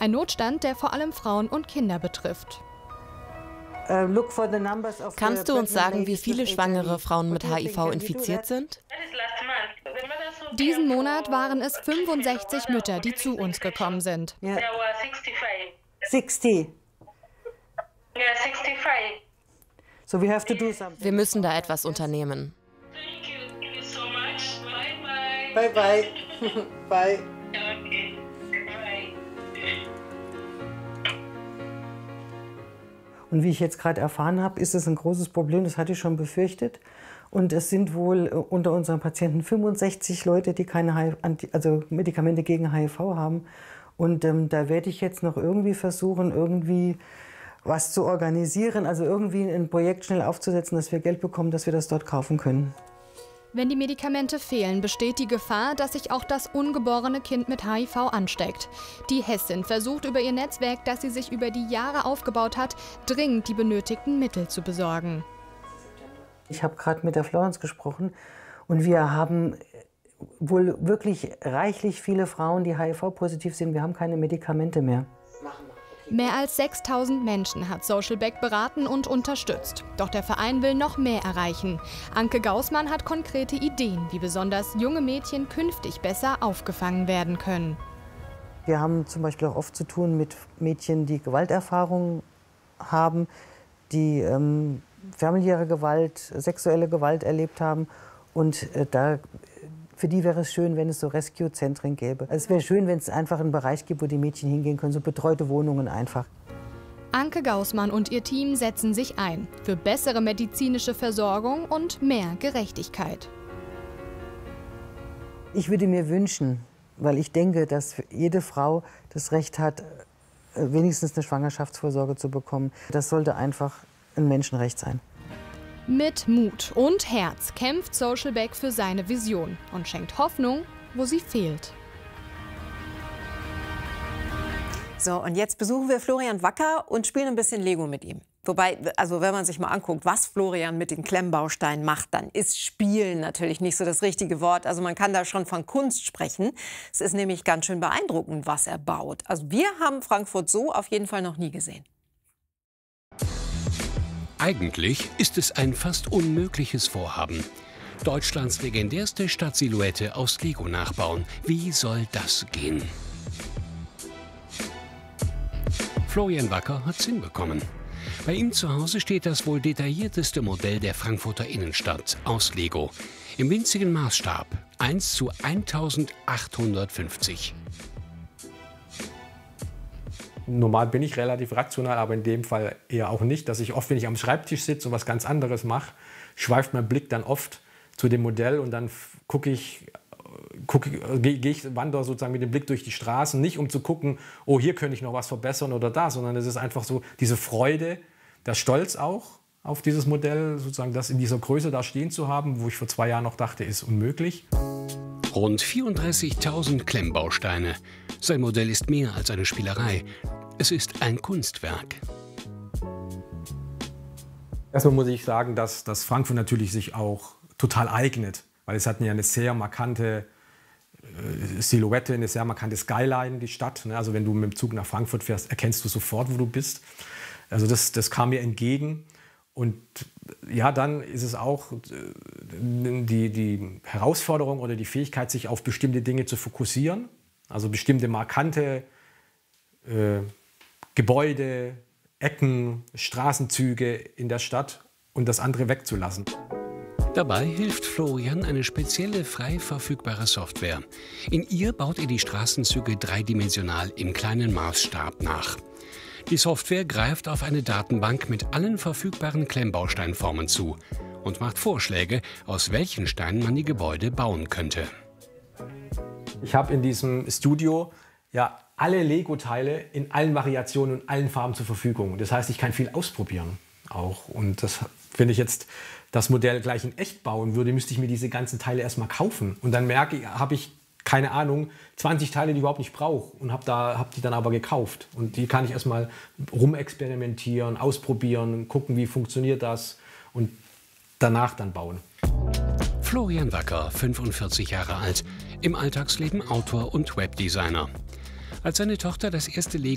Ein Notstand, der vor allem Frauen und Kinder betrifft. Kannst du uns sagen, wie viele schwangere Frauen mit HIV infiziert sind? Diesen Monat waren es 65 Mütter, die zu uns gekommen sind. 60. Wir müssen da etwas unternehmen. Bye bye. Bye. Und wie ich jetzt gerade erfahren habe, ist es ein großes Problem, das hatte ich schon befürchtet. Und es sind wohl unter unseren Patienten 65 Leute, die keine Medikamente gegen HIV haben. Und da werde ich jetzt noch irgendwie versuchen, irgendwie was zu organisieren, also irgendwie ein Projekt schnell aufzusetzen, dass wir Geld bekommen, dass wir das dort kaufen können. Wenn die Medikamente fehlen, besteht die Gefahr, dass sich auch das ungeborene Kind mit HIV ansteckt. Die Hessin versucht über ihr Netzwerk, das sie sich über die Jahre aufgebaut hat, dringend die benötigten Mittel zu besorgen. Ich habe gerade mit der Florence gesprochen und wir haben wohl wirklich reichlich viele Frauen, die HIV-positiv sind. Wir haben keine Medikamente mehr. Mehr als 6.000 Menschen hat Socialback beraten und unterstützt. Doch der Verein will noch mehr erreichen. Anke Gaußmann hat konkrete Ideen, wie besonders junge Mädchen künftig besser aufgefangen werden können. Wir haben zum Beispiel auch oft zu tun mit Mädchen, die Gewalterfahrungen haben, die familiäre Gewalt, sexuelle Gewalt erlebt haben. Und für die wäre es schön, wenn es so Rescue-Zentren gäbe. Also es wäre schön, wenn es einfach einen Bereich gibt, wo die Mädchen hingehen können, so betreute Wohnungen einfach. Anke Gaußmann und ihr Team setzen sich ein für bessere medizinische Versorgung und mehr Gerechtigkeit. Ich würde mir wünschen, weil ich denke, dass jede Frau das Recht hat, wenigstens eine Schwangerschaftsvorsorge zu bekommen. Das sollte einfach ein Menschenrecht sein. Mit Mut und Herz kämpft Socialback für seine Vision und schenkt Hoffnung, wo sie fehlt. So, und jetzt besuchen wir Florian Wacker und spielen ein bisschen Lego mit ihm. Wobei, also wenn man sich mal anguckt, was Florian mit den Klemmbausteinen macht, dann ist Spielen natürlich nicht so das richtige Wort. Also man kann da schon von Kunst sprechen. Es ist nämlich ganz schön beeindruckend, was er baut. Also wir haben Frankfurt so auf jeden Fall noch nie gesehen. Eigentlich ist es ein fast unmögliches Vorhaben. Deutschlands legendärste Stadtsilhouette aus Lego nachbauen. Wie soll das gehen? Florian Wacker hat's hinbekommen. Bei ihm zu Hause steht das wohl detaillierteste Modell der Frankfurter Innenstadt aus Lego. Im winzigen Maßstab 1:1850. Normal bin ich relativ rational, aber in dem Fall eher auch nicht, dass ich oft, wenn ich am Schreibtisch sitze und was ganz anderes mache, schweift mein Blick dann oft zu dem Modell und dann wandere sozusagen mit dem Blick durch die Straßen, nicht um zu gucken, oh, hier könnte ich noch was verbessern oder da, sondern es ist einfach so diese Freude, der Stolz auch auf dieses Modell, sozusagen das in dieser Größe da stehen zu haben, wo ich vor 2 Jahren noch dachte, ist unmöglich. Rund 34.000 Klemmbausteine. Sein Modell ist mehr als eine Spielerei. Es ist ein Kunstwerk. Erstmal muss ich sagen, dass Frankfurt natürlich sich auch total eignet, weil es hat ja eine sehr markante Silhouette, eine sehr markante Skyline, die Stadt. Also wenn du mit dem Zug nach Frankfurt fährst, erkennst du sofort, wo du bist. Also das kam mir entgegen. Und ja, dann ist es auch die Herausforderung oder die Fähigkeit, sich auf bestimmte Dinge zu fokussieren. Also bestimmte markante Gebäude, Ecken, Straßenzüge in der Stadt und das andere wegzulassen. Dabei hilft Florian eine spezielle frei verfügbare Software. In ihr baut er die Straßenzüge dreidimensional im kleinen Maßstab nach. Die Software greift auf eine Datenbank mit allen verfügbaren Klemmbausteinformen zu und macht Vorschläge, aus welchen Steinen man die Gebäude bauen könnte. Ich habe in diesem Studio ja alle Lego-Teile in allen Variationen und allen Farben zur Verfügung. Das heißt, ich kann viel ausprobieren auch. Und das, wenn ich jetzt das Modell gleich in echt bauen würde, müsste ich mir diese ganzen Teile erstmal kaufen. Und dann habe ich, keine Ahnung, 20 Teile, die ich überhaupt nicht brauche und hab die dann aber gekauft. Und die kann ich erstmal rumexperimentieren, ausprobieren, gucken, wie funktioniert das und danach dann bauen. Florian Wacker, 45 Jahre alt, im Alltagsleben Autor und Webdesigner. Als seine Tochter das erste